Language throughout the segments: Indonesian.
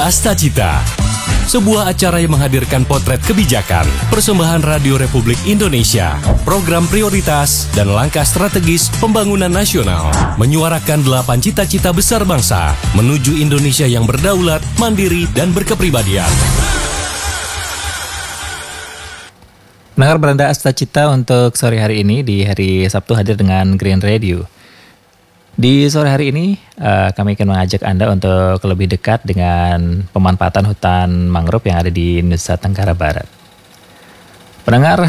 Asta Cita, sebuah acara yang menghadirkan potret kebijakan, persembahan Radio Republik Indonesia, program prioritas, dan langkah strategis pembangunan nasional, menyuarakan 8 cita-cita besar bangsa menuju Indonesia yang berdaulat, mandiri, dan berkepribadian. Pendengar beranda Asta Cita untuk sore hari ini di hari Sabtu hadir dengan Green Radio. Di sore hari ini kami akan mengajak Anda untuk lebih dekat dengan pemanfaatan hutan mangrove yang ada di Nusa Tenggara Barat. Pendengar,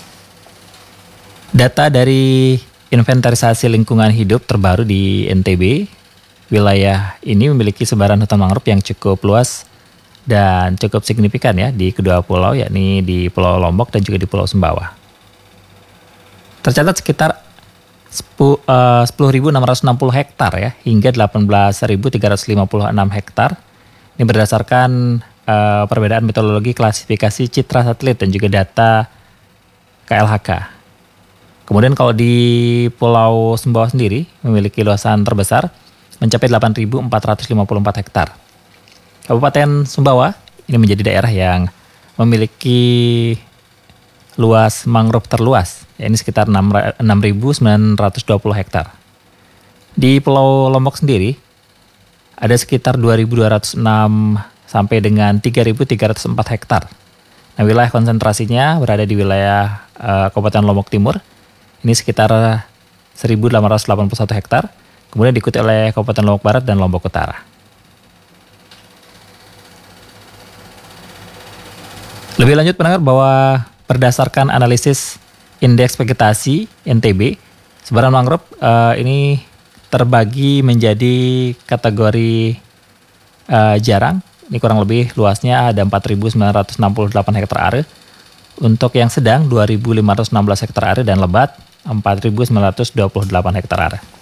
data dari inventarisasi lingkungan hidup terbaru di NTB, wilayah ini memiliki sebaran hutan mangrove yang cukup luas dan cukup signifikan ya di kedua pulau, yakni di Pulau Lombok dan juga di Pulau Sumbawa. Tercatat sekitar 10.660 hektar ya, hingga 18.356 hektar. Ini berdasarkan perbedaan metodologi klasifikasi citra satelit dan juga data KLHK. Kemudian kalau di Pulau Sumbawa sendiri memiliki luasan terbesar mencapai 8.454 hektar. Kabupaten Sumbawa ini menjadi daerah yang memiliki luas mangrove terluas, yakni sekitar 6.920 hektar. Di Pulau Lombok sendiri ada sekitar 2.206 sampai dengan 3.304 hektar. Nah, wilayah konsentrasinya berada di wilayah Kabupaten Lombok Timur, ini sekitar 1.881 hektar, kemudian diikuti oleh Kabupaten Lombok Barat dan Lombok Utara. Lebih lanjut pendengar bahwa berdasarkan analisis indeks vegetasi NTB, sebaran mangrove ini terbagi menjadi kategori jarang. Ini kurang lebih luasnya ada 4.968 hektar are. Untuk yang sedang 2.516 hektar are dan lebat 4.928 hektar are.